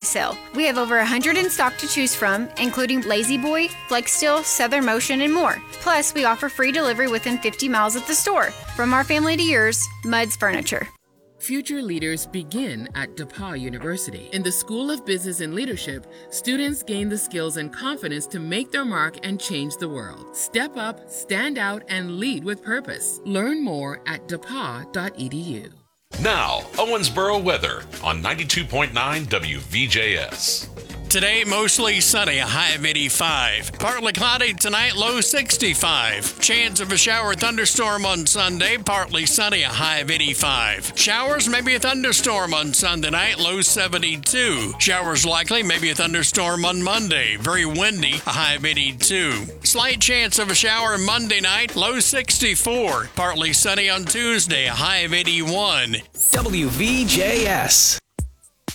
sale. We have over 100 in stock to choose from, including Lazy Boy, Flex Steel, Southern Motion, and more. Plus, we offer free delivery within 50 miles of the store. From our family to yours, Mudd's Furniture. Future leaders begin at DePauw University. In the School of Business and Leadership, students gain the skills and confidence to make their mark and change the world. Step up, stand out, and lead with purpose. Learn more at depaw.edu. Now, Owensboro weather on 92.9 WVJS. Today, mostly sunny, a high of 85. Partly cloudy tonight, low 65. Chance of a shower or thunderstorm on Sunday, partly sunny, a high of 85. Showers, maybe a thunderstorm on Sunday night, low 72. Showers likely, maybe a thunderstorm on Monday, very windy, a high of 82. Slight chance of a shower Monday night, low 64. Partly sunny on Tuesday, a high of 81. WVJS.